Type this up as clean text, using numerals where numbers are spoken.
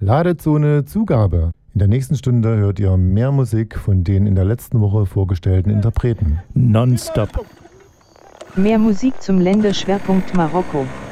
Ladezone Zugabe. In der nächsten Stunde hört ihr mehr Musik von den in der letzten Woche vorgestellten Interpreten. Nonstop. Mehr Musik zum Länderschwerpunkt Marokko.